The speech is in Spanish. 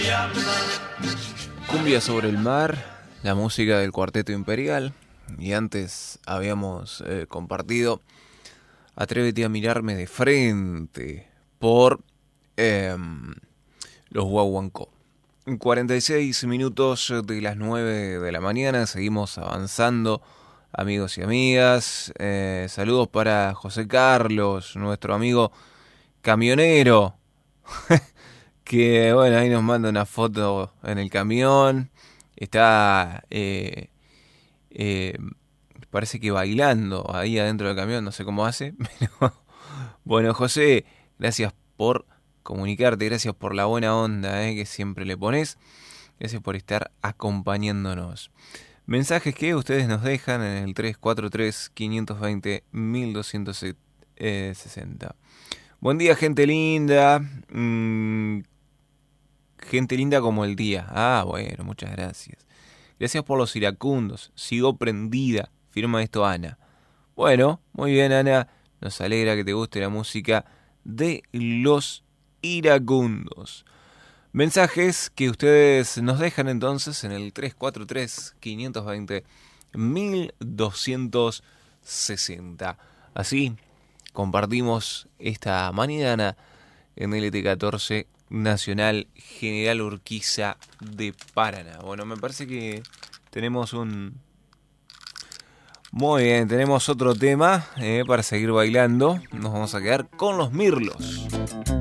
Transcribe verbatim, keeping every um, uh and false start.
Cumbia sobre el mar, la música del Cuarteto Imperial. Y antes habíamos eh, compartido Atrévete a mirarme de frente por eh, los Guaguancó. cuarenta y seis minutos de las nueve de la mañana, seguimos avanzando, amigos y amigas. Eh, saludos para José Carlos, nuestro amigo camionero, que bueno, ahí nos manda una foto en el camión. Está, eh, eh, parece que bailando ahí adentro del camión, no sé cómo hace. Pero, bueno, José, gracias por comunicarte, gracias por la buena onda eh, que siempre le pones. Gracias por estar acompañándonos. Mensajes que ustedes nos dejan en el tres cuatro tres, cinco dos cero, uno dos seis cero. Buen día, gente linda. Mm, gente linda como el día. Ah, bueno, muchas gracias. Gracias por los iracundos. Sigo prendida. Firma esto Ana. Bueno, muy bien, Ana. Nos alegra que te guste la música de los iracundos. Mensajes que ustedes nos dejan entonces en el tres cuatro tres, cinco dos cero, uno dos seis cero. Así compartimos esta mañana en L T catorce Nacional General Urquiza de Paraná. Bueno, me parece que tenemos un... Muy bien, tenemos otro tema eh, para seguir bailando. Nos vamos a quedar con los Mirlos.